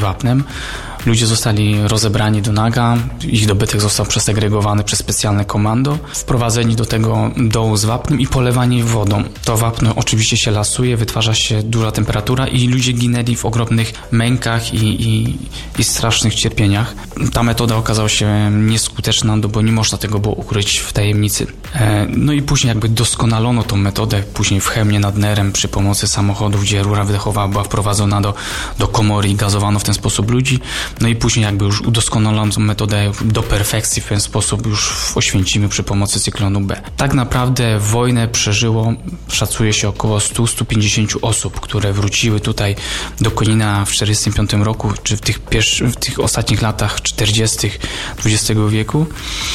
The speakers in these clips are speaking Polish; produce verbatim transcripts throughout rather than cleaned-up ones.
wapnem. Ludzie zostali rozebrani do naga, ich dobytek został przesegregowany przez specjalne komando, wprowadzeni do tego dołu z wapnem i polewani wodą. To wapno oczywiście się lasuje, wytwarza się duża temperatura i ludzie ginęli w ogromnych mękach i, i, i strasznych cierpieniach. Ta metoda okazała się nieskuteczna, bo nie można tego było ukryć w tajemnicy. No i później jakby doskonalono tą metodę, później w Chełmie nad Nerem przy pomocy samochodów, gdzie rura wydechowa była wprowadzona do, do komory i gazowano w ten sposób ludzi. No i później jakby już udoskonalono tą metodę do perfekcji w ten sposób już w Oświęcimiu przy pomocy cyklonu B. Tak naprawdę wojnę przeżyło, szacuje się, około sto do stu pięćdziesięciu osób, które wróciły tutaj do Konina w czterdziestym piątym roku, czy w tych, pierwszych, w tych ostatnich latach czterdziestych dwudziestego wieku.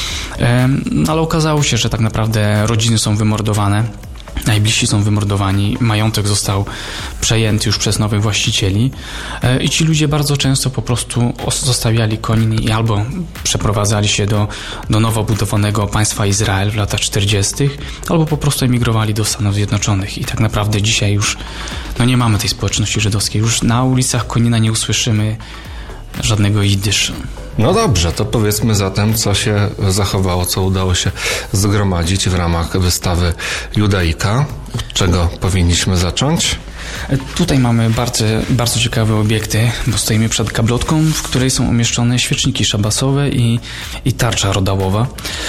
Ale okazało się, że tak naprawdę rodziny są wymordowane. Najbliżsi są wymordowani, majątek został przejęty już przez nowych właścicieli i ci ludzie bardzo często po prostu zostawiali Konin i albo przeprowadzali się do, do nowo budowanego państwa Izrael w latach czterdziestych, albo po prostu emigrowali do Stanów Zjednoczonych i tak naprawdę dzisiaj już no nie mamy tej społeczności żydowskiej. Już na ulicach Konina nie usłyszymy żadnego jidyszu. No dobrze, to powiedzmy zatem, co się zachowało, co udało się zgromadzić w ramach wystawy Judaika. Od czego powinniśmy zacząć? Tutaj mamy bardzo, bardzo ciekawe obiekty, bo stoimy przed gablotką, w której są umieszczone świeczniki szabasowe i, i tarcza rodałowa.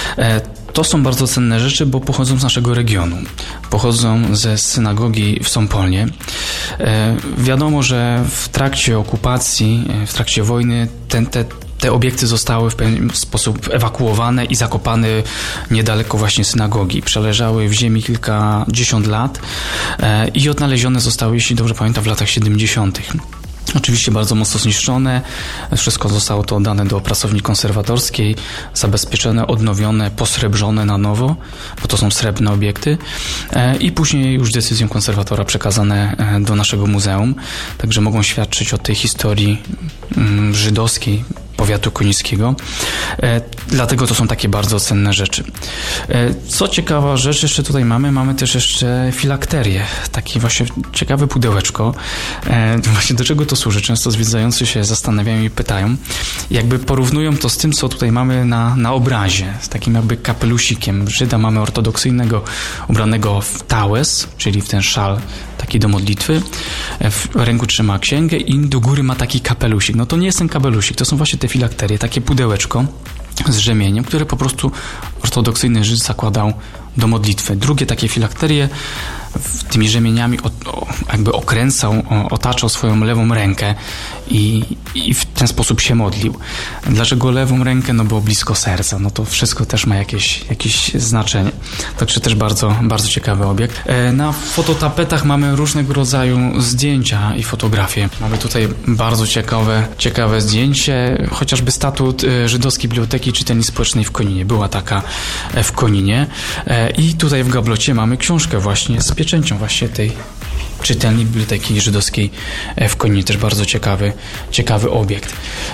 To są bardzo cenne rzeczy, bo pochodzą z naszego regionu. Pochodzą ze synagogi w Sąpolnie. E, wiadomo, że w trakcie okupacji, w trakcie wojny ten, te, te obiekty zostały w pewien sposób ewakuowane i zakopane niedaleko właśnie synagogi. Przeleżały w ziemi kilkadziesiąt lat e, i odnalezione zostały, jeśli dobrze pamiętam, w latach siedemdziesiątych. Oczywiście bardzo mocno zniszczone, wszystko zostało to oddane do pracowni konserwatorskiej, zabezpieczone, odnowione, posrebrzone na nowo, bo to są srebrne obiekty i później już decyzją konserwatora przekazane do naszego muzeum, także mogą świadczyć o tej historii żydowskiej powiatu konińskiego. E, dlatego to są takie bardzo cenne rzeczy. E, co ciekawa rzecz jeszcze tutaj mamy, mamy też jeszcze filakterię. Takie właśnie ciekawe pudełeczko. E, właśnie do czego to służy? Często zwiedzający się zastanawiają i pytają. Jakby porównują to z tym, co tutaj mamy na, na obrazie. Z takim jakby kapelusikiem. Żyda mamy ortodoksyjnego, ubranego w tałes, czyli w ten szal taki do modlitwy. W ręku trzyma księgę i do góry ma taki kapelusik. No to nie jest ten kapelusik, to są właśnie te filakterie, takie pudełeczko z rzemieniem, które po prostu ortodoksyjny Żyd zakładał do modlitwy. Drugie takie filakterie tymi rzemieniami o, o, jakby okręcał, o, otaczał swoją lewą rękę i, i w ten sposób się modlił. Dlaczego lewą rękę? No bo blisko serca. No to wszystko też ma jakieś, jakieś znaczenie. Także też bardzo, bardzo ciekawy obiekt. Na fototapetach mamy różnego rodzaju zdjęcia i fotografie. Mamy tutaj bardzo ciekawe, ciekawe zdjęcie, chociażby statut Żydowskiej Biblioteki Czytelni Społecznej w Koninie. Była taka w Koninie. I tutaj w gablocie mamy książkę właśnie z pieczęcią właśnie tej Czytelni Biblioteki Żydowskiej w Koninie. Też bardzo ciekawy, ciekawy obiekt.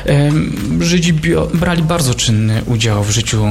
Żydzi brali bardzo czynny udział w życiu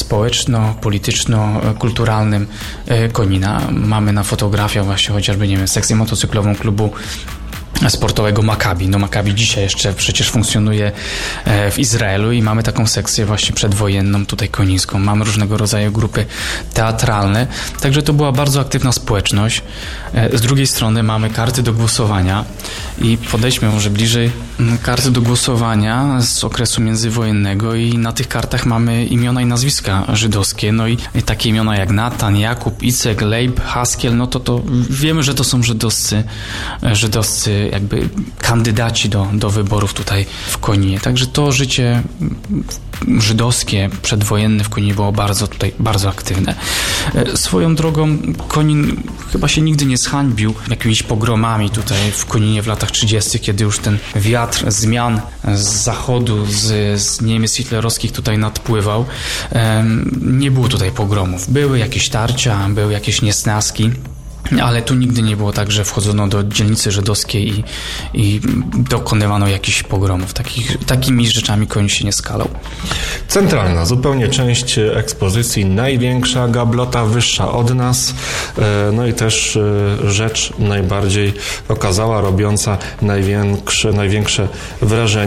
społeczno-polityczno-kulturalnym Konina. Mamy na fotografiach właśnie chociażby, nie wiem, sekcję motocyklową klubu sportowego Maccabi. No Maccabi dzisiaj jeszcze przecież funkcjonuje w Izraelu i mamy taką sekcję właśnie przedwojenną tutaj konińską. Mamy różnego rodzaju grupy teatralne. Także to była bardzo aktywna społeczność. Z drugiej strony mamy karty do głosowania i podejdźmy może bliżej. Karty do głosowania z okresu międzywojennego i na tych kartach mamy imiona i nazwiska żydowskie. No i, i takie imiona jak Natan, Jakub, Icek, Leib, Haskiel, no to, to wiemy, że to są żydowscy, żydowscy jakby kandydaci do, do wyborów tutaj w Koninie. Także to życie żydowskie, przedwojenne w Koninie było bardzo tutaj, bardzo aktywne. Swoją drogą Konin chyba się nigdy nie zhańbił jakimiś pogromami tutaj w Koninie w latach trzydziestych, kiedy już ten wiatr zmian z zachodu, z, z Niemiec hitlerowskich tutaj nadpływał. Nie było tutaj pogromów. Były jakieś tarcia, były jakieś niesnaski, ale tu nigdy nie było tak, że wchodzono do dzielnicy żydowskiej i, i dokonywano jakichś pogromów. Takich, takimi rzeczami Konin się nie skalał. Centralna zupełnie część ekspozycji, największa gablota, wyższa od nas, no i też rzecz najbardziej okazała, robiąca największe, największe wrażenie.